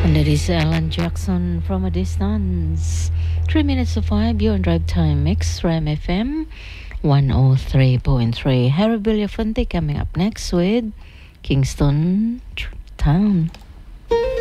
And that is Alan Jackson from a distance. 3 minutes to 5, you're on Drive Time Mix, Ram FM 103.3. Harry Belafonte coming up next with Kingston Town.